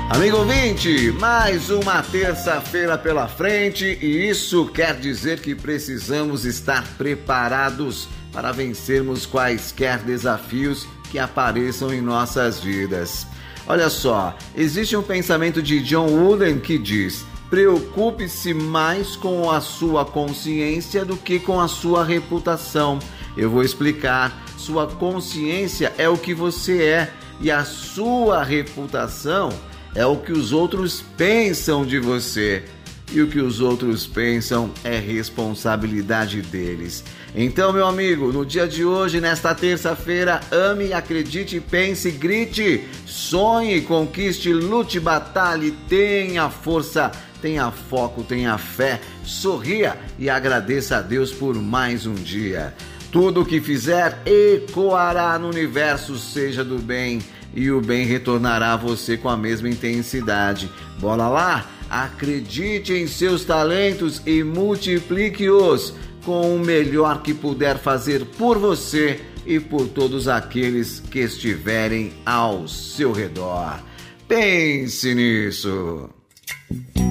Amigo ouvinte, mais uma terça-feira pela frente e isso quer dizer que precisamos estar preparados para vencermos quaisquer desafios que apareçam em nossas vidas. Olha só, existe um pensamento de John Wooden que diz: preocupe-se mais com a sua consciência do que com a sua reputação. Eu vou explicar. Sua consciência é o que você é e a sua reputação é o que os outros pensam de você. E o que os outros pensam é responsabilidade deles. Então, meu amigo, no dia de hoje, nesta terça-feira, ame, acredite, pense, grite, sonhe, conquiste, lute, batalhe, tenha força, tenha foco, tenha fé, sorria e agradeça a Deus por mais um dia. Tudo o que fizer ecoará no universo, seja do bem, e o bem retornará a você com a mesma intensidade. Bora lá? Acredite em seus talentos e multiplique-os com o melhor que puder fazer por você e por todos aqueles que estiverem ao seu redor. Pense nisso!